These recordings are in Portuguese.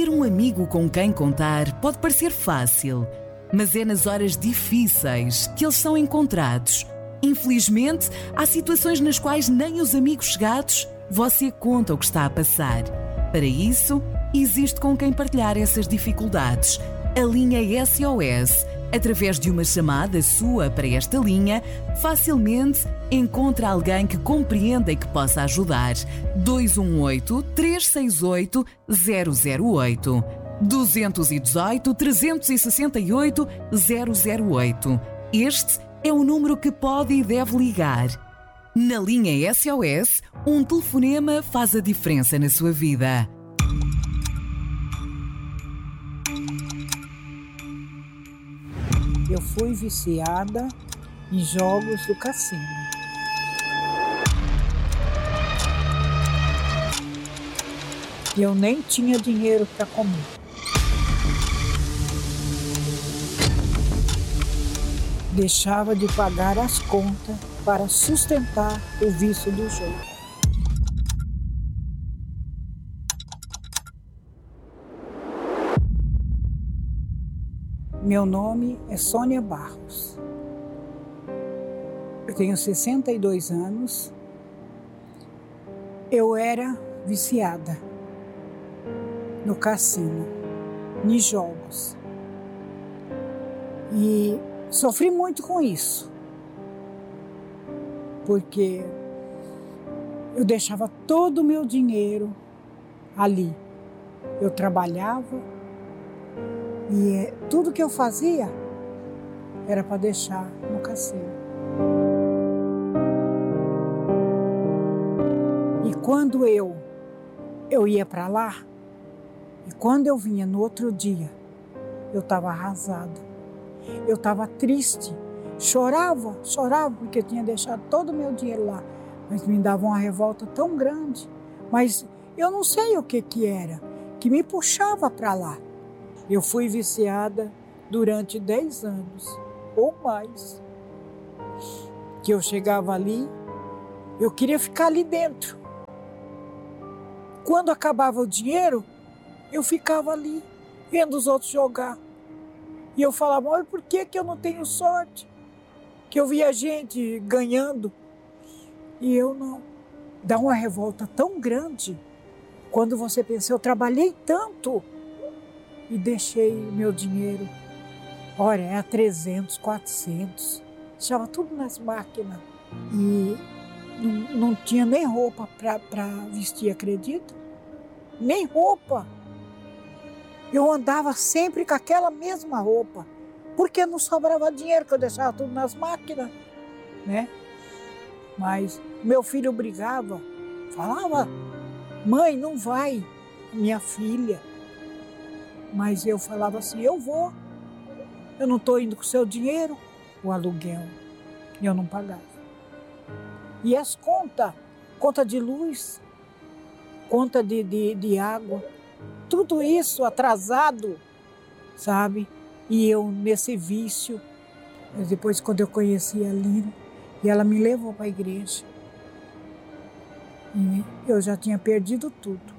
Ter um amigo com quem contar pode parecer fácil, mas é nas horas difíceis que eles são encontrados. Infelizmente, há situações nas quais nem os amigos chegados você conta o que está a passar. Para isso, existe com quem partilhar essas dificuldades. A linha SOS. Através de uma chamada sua para esta linha, facilmente encontra alguém que compreenda e que possa ajudar. 218-368-008. 218-368-008. Este é o número que pode e deve ligar. Na linha SOS, um telefonema faz a diferença na sua vida. Eu fui viciada em jogos do cassino. Eu nem tinha dinheiro para comer. Deixava de pagar as contas para sustentar o vício do jogo. Meu nome é Sônia Barros. Eu tenho 62 anos. Eu era viciada no cassino, em jogos. E sofri muito com isso. Porque eu deixava todo o meu dinheiro ali. Eu trabalhava. E tudo que eu fazia era para deixar no cassino. E quando eu ia para lá, e quando eu vinha no outro dia, eu estava arrasada. Eu estava triste, chorava porque eu tinha deixado todo o meu dinheiro lá. Mas me dava uma revolta tão grande. Mas eu não sei o que era, que me puxava para lá. Eu fui viciada durante 10 anos, ou mais. Que eu chegava ali, eu queria ficar ali dentro. Quando acabava o dinheiro, eu ficava ali, vendo os outros jogar. E eu falava, mas por que eu não tenho sorte? Que eu via gente ganhando e eu não. Dá uma revolta tão grande quando você pensa, eu trabalhei tanto. E deixei meu dinheiro, olha, era 300, 400, deixava tudo nas máquinas. E não tinha nem roupa para vestir, acredita? Nem roupa. Eu andava sempre com aquela mesma roupa, porque não sobrava dinheiro, que eu deixava tudo nas máquinas, né? Mas meu filho brigava, falava, mãe, não vai, minha filha. Mas eu falava assim, eu vou. Eu não estou indo com o seu dinheiro, o aluguel. E eu não pagava. E as contas, conta de luz, conta de água, tudo isso atrasado, sabe? E eu nesse vício. Mas depois, quando eu conheci a Lina, e ela me levou para a igreja. E eu já tinha perdido tudo.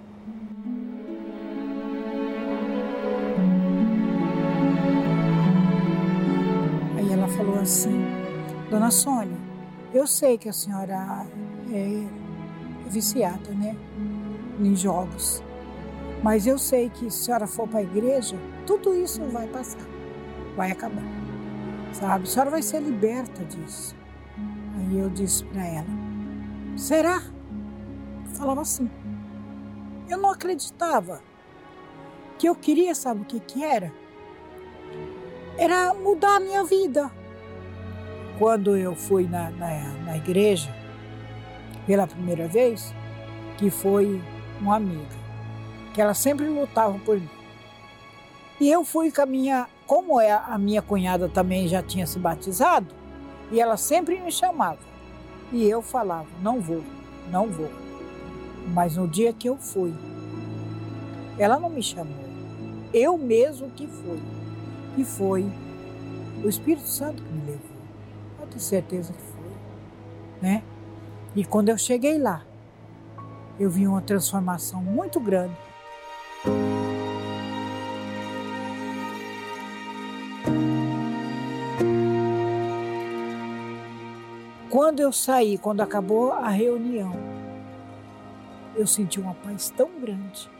Falou assim, dona Sônia, eu sei que a senhora é viciada, né, em jogos, mas eu sei que se a senhora for para a igreja, tudo isso vai passar, vai acabar, sabe? A senhora vai ser liberta disso. Aí eu disse para ela, será? Eu falava assim, eu não acreditava, que eu queria, sabe o que era? Era mudar a minha vida. Quando eu fui na igreja, pela primeira vez, que foi uma amiga, que ela sempre lutava por mim. E eu fui com como a minha cunhada também já tinha se batizado, e ela sempre me chamava. E eu falava, não vou. Mas no dia que eu fui, ela não me chamou, eu mesmo que fui. E foi o Espírito Santo que me levou. Eu tenho certeza que foi, né? E quando eu cheguei lá, eu vi uma transformação muito grande. Quando eu saí, quando acabou a reunião, eu senti uma paz tão grande.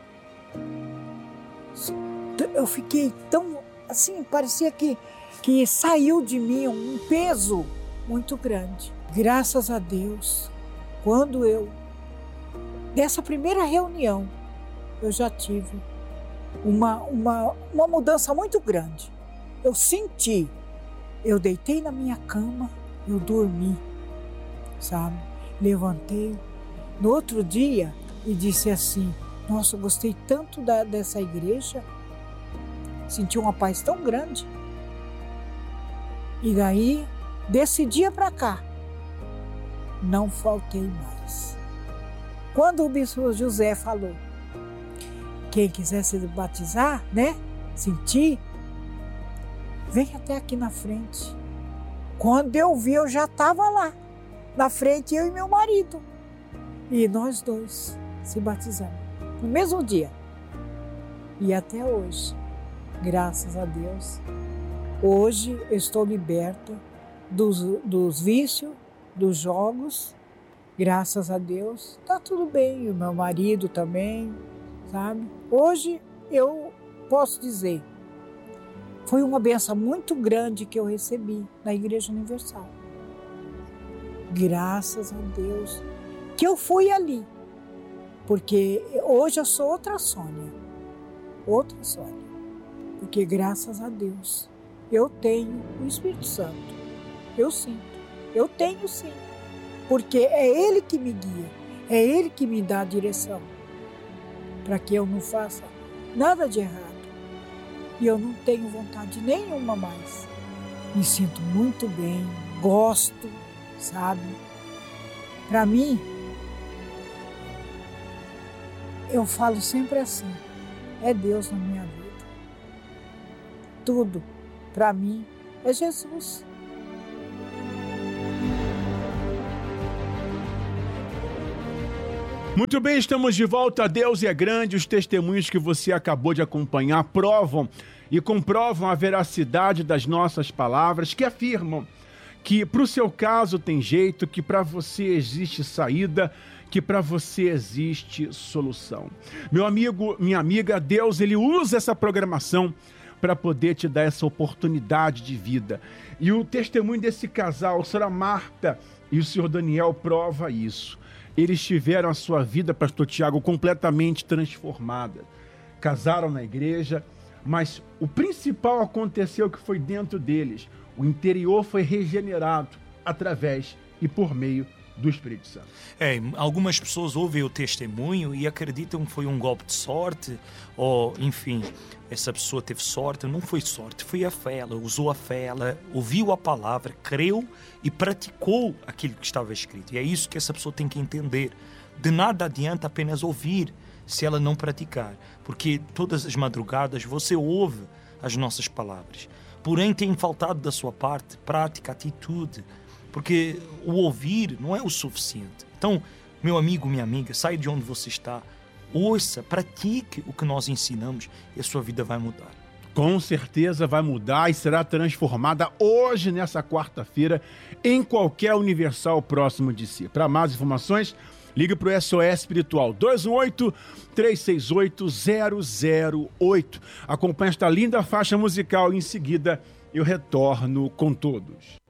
Eu fiquei tão, assim, parecia que saiu de mim um peso muito grande. Graças a Deus, quando dessa primeira reunião, eu já tive uma mudança muito grande. Eu senti, eu deitei na minha cama, eu dormi, sabe? Levantei no outro dia e disse assim, nossa, eu gostei tanto dessa igreja, senti uma paz tão grande. E daí, desse dia para cá, não faltei mais. Quando o bispo José falou, quem quiser se batizar, né, sentir, vem até aqui na frente. Quando eu vi, eu já estava lá, na frente, eu e meu marido. E nós dois se batizamos, no mesmo dia. E até hoje, graças a Deus, hoje eu estou liberta dos vícios, dos jogos, graças a Deus, está tudo bem, e o meu marido também, sabe? Hoje eu posso dizer, foi uma bênção muito grande que eu recebi na Igreja Universal. Graças a Deus que eu fui ali, porque hoje eu sou outra Sônia, porque graças a Deus eu tenho o Espírito Santo, eu sinto, eu tenho sim, porque é Ele que me guia, é Ele que me dá a direção, para que eu não faça nada de errado. E eu não tenho vontade nenhuma mais. Me sinto muito bem, gosto, sabe? Para mim, eu falo sempre assim, é Deus na minha vida. Tudo, para mim, é Jesus. Muito bem, estamos de volta. Deus é grande. Os testemunhos que você acabou de acompanhar provam e comprovam a veracidade das nossas palavras, que afirmam que para o seu caso tem jeito, que para você existe saída, que para você existe solução. Meu amigo, minha amiga, Deus, Ele usa essa programação para poder te dar essa oportunidade de vida. E o testemunho desse casal, a senhora Marta e o senhor Daniel, prova isso. Eles tiveram a sua vida, pastor Tiago, completamente transformada. Casaram na igreja, mas o principal aconteceu que foi dentro deles. O interior foi regenerado através e por meio do Espírito Santo. Algumas pessoas ouvem o testemunho e acreditam que foi um golpe de sorte, ou enfim, essa pessoa teve sorte. Não foi sorte, foi a fé. Ela usou a fé, ela ouviu a palavra, creu e praticou aquilo que estava escrito. E é isso que essa pessoa tem que entender. De nada adianta apenas ouvir se ela não praticar, porque todas as madrugadas você ouve as nossas palavras. Porém, tem faltado da sua parte prática, atitude, porque o ouvir não é o suficiente. Então, meu amigo, minha amiga, sai de onde você está, ouça, pratique o que nós ensinamos e a sua vida vai mudar. Com certeza vai mudar e será transformada hoje, nessa quarta-feira, em qualquer Universal próximo de si. Para mais informações, ligue para o SOS Espiritual 218-368-008. Acompanhe esta linda faixa musical e em seguida eu retorno com todos.